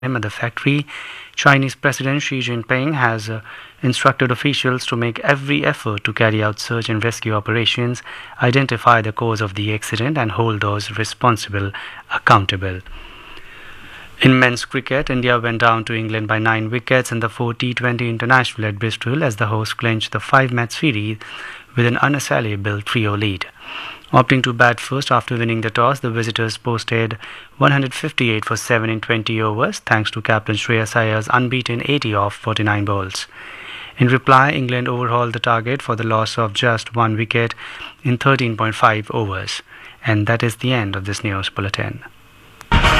him at the factory. Chinese President Xi Jinping has instructed officials to make every effort to carry out search and rescue operations, identify the cause of the accident, and hold those responsible accountable. In men's cricket, India went down to England by 9 wickets in the 4 T20 International at Bristol as the hosts clinched the 5-match series with an unassailable trio lead. Opting to bat first after winning the toss, the visitors posted 158 for 7 in 20 overs thanks to captain Shreyas Iyer's unbeaten 80 off 49 balls. In reply, England overhauled the target for the loss of just 1 wicket in 13.5 overs. And that is the end of this news bulletin.